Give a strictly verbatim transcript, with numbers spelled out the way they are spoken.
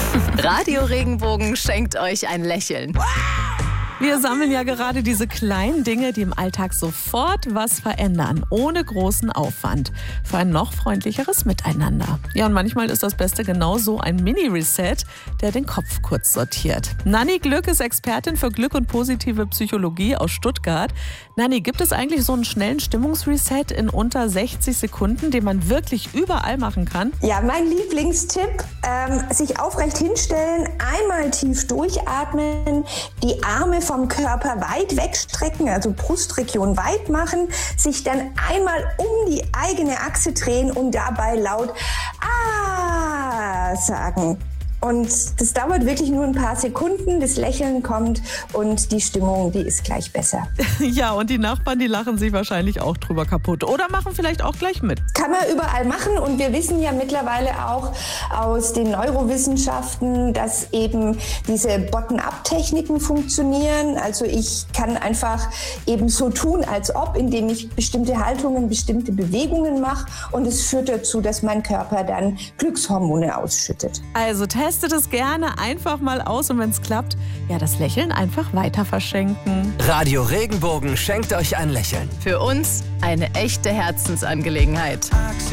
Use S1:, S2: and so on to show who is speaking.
S1: Radio Regenbogen schenkt euch ein Lächeln.
S2: Wir sammeln ja gerade diese kleinen Dinge, die im Alltag sofort was verändern, ohne großen Aufwand, für ein noch freundlicheres Miteinander. Ja, und manchmal ist das Beste genau so ein Mini-Reset, der den Kopf kurz sortiert. Nanni Glück ist Expertin für Glück und positive Psychologie aus Stuttgart. Nanni, gibt es eigentlich so einen schnellen Stimmungsreset in unter sechzig Sekunden, den man wirklich überall machen kann?
S3: Ja, mein Lieblingstipp, ähm, sich aufrecht hinstellen, einmal tief durchatmen, die Arme vom Körper weit wegstrecken, also Brustregion weit machen, sich dann einmal um die eigene Achse drehen und dabei laut "Ah" sagen. Und das dauert wirklich nur ein paar Sekunden, das Lächeln kommt und die Stimmung, die ist gleich besser.
S2: Ja, und die Nachbarn, die lachen sich wahrscheinlich auch drüber kaputt oder machen vielleicht auch gleich mit.
S3: Kann man überall machen und wir wissen ja mittlerweile auch aus den Neurowissenschaften, dass eben diese Bottom-up-Techniken funktionieren. Also ich kann einfach eben so tun, als ob, indem ich bestimmte Haltungen, bestimmte Bewegungen mache und es führt dazu, dass mein Körper dann Glückshormone ausschüttet.
S2: Also testet es gerne einfach mal aus und wenn es klappt, ja, das Lächeln einfach weiter verschenken.
S4: Radio Regenbogen schenkt euch ein Lächeln.
S1: Für uns eine echte Herzensangelegenheit.